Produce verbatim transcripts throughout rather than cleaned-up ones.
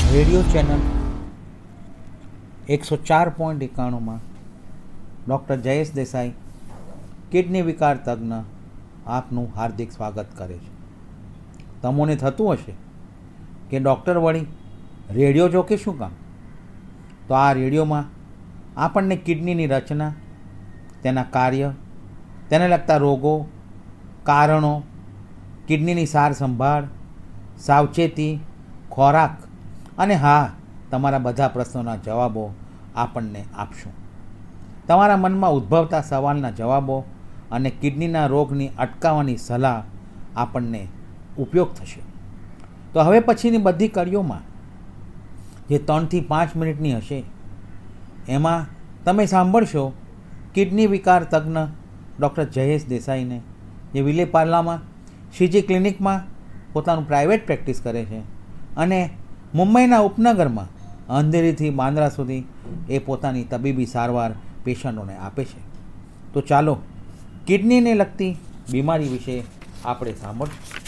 Radio channel એકસો ચાર point એકાણુંમાં doctor Jayesh Desai kidney વિકાર તજ્ઞ આપનું હાર્દિક સ્વાગત કરે છે. તમોને થતું હશે કે ડૉક્ટર વળી રેડિયો જો કે શું કામ? તો આ રેડિયોમાં આપણને કિડનીની રચના, તેના કાર્ય, તેને લગતા રોગો, કારણો, કિડનીની સાર સંભાળ, સાવચેતી, ખોરાક અને હા, તમારા બધા પ્રશ્નોના જવાબો આપણને આપશું. તમારા મનમાં ઉદ્ભવતા સવાલના જવાબો અને કિડનીના રોગની અટકાવવાની સલાહ આપણને ઉપયોગ થશે. તો હવે પછીની બધી કડીઓમાં જે ત્રણથી પાંચ મિનિટની હશે, એમાં તમે સાંભળશો કિડની વિકાર તજ્ઞ ડૉક્ટર જયેશ દેસાઈને, જે વિલેપાર્લામાં સીજી ક્લિનિકમાં પોતાનું પ્રાઇવેટ પ્રેક્ટિસ કરે છે અને મુંબઈના ઉપનગરમાં અંધેરીથી બાંદ્રા સુધી એ પોતાની તબીબી સારવાર પેશન્ટોને આપે છે. તો ચાલો કિડનીને લગતી બીમારી વિશે આપણે સાંભળશું.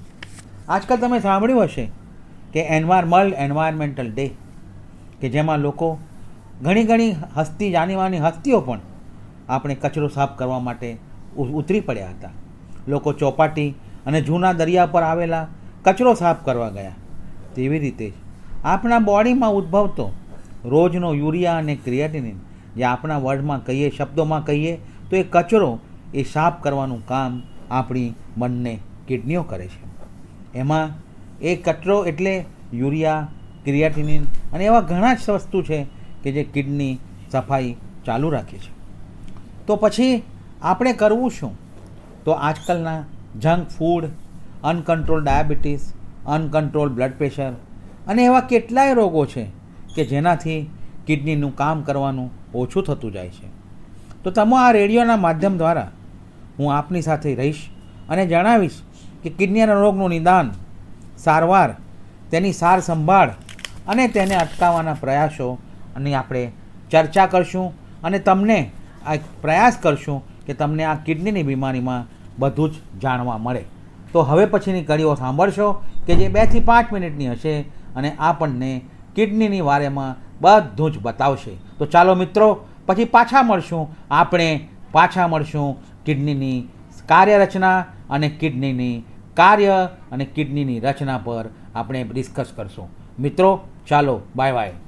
આજકાલ તમે સાંભળ્યું હશે કે એન્વાયર વર્લ્ડ એન્વાયરમેન્ટલ ડે, કે જેમાં લોકો ઘણી ઘણી હસ્તી જાનીવાની હસ્તીઓ પણ આપણે કચરો સાફ કરવા માટે ઉતરી પડ્યા હતા. લોકો ચોપાટી અને જૂના દરિયા પર આવેલા કચરો સાફ કરવા ગયા. તેવી રીતે જ આપણા બોડીમાં ઉદ્ભવતો રોજનો યુરિયા અને ક્રિએટિનિન, જે આપણા વર્ડમાં કહીએ, શબ્દોમાં કહીએ તો એ કચરો એ સાફ કરવાનું કામ આપણી બંને કિડનીઓ કરે છે. એમાં એ કચરો એટલે યુરિયા, ક્રિએટિનિન અને એવા ઘણા જ વસ્તુ છે કે જે કિડની સફાઈ ચાલુ રાખે છે. તો પછી આપણે કરવું શું? તો આજકાલના junk food, uncontrol diabetes, uncontrol blood pressure અને એવા કેટલાય રોગો છે કે જેનાથી કિડનીનું કામ કરવાનું ઓછું થતું જાય છે. તો તમે આ રેડિયોના માધ્યમ દ્વારા હું આપની સાથે રહીશ અને જણાવીશ કે કિડનીના રોગનું નિદાન, સારવાર, તેની સાર સંભાળ અને તેને અટકાવવાના પ્રયાસો અને આપણે ચર્ચા કરશું અને તમને આ પ્રયાસ કરશું કે તમને આ કિડનીની બીમારીમાં બધું જ જાણવા મળે. તો હવે પછીની કડીઓ સાંભળશો કે જે બેથી પાંચ મિનિટની હશે અને આપણને કિડનીની વારેમાં બધું જ બતાવશે. તો ચાલો મિત્રો, પછી પાછા મળશું. આપણે પાછા મળશું કિડનીની કાર્યરચના અને કિડનીની કાર્ય અને કિડનીની રચના પર આપણે ડિસ્કસ કરશું. મિત્રો ચાલો, બાય બાય.